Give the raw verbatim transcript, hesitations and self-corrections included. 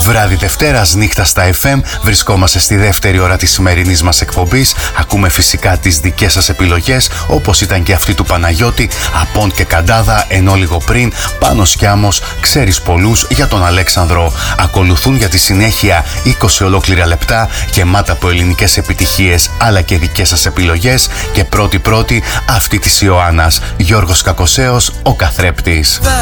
Βράδυ Δευτέρας, νύχτα στα εφ εμ. Βρισκόμαστε στη δεύτερη ώρα της σημερινής μας εκπομπής. Ακούμε φυσικά τις δικές σας επιλογές, όπως ήταν και αυτή του Παναγιώτη, Απόν και Καντάδα, ενώ λίγο πριν, Πάνος Σκιάμος, Ξέρεις πολλούς για τον Αλέξανδρο. Ακολουθούν για τη συνέχεια είκοσι ολόκληρα λεπτά, γεμάτα από ελληνικές επιτυχίες, αλλά και δικές σας επιλογές. Και πρώτη-πρώτη αυτή της Ιωάννας, Γιώργος Κακοσέος, ο καθρέπτης.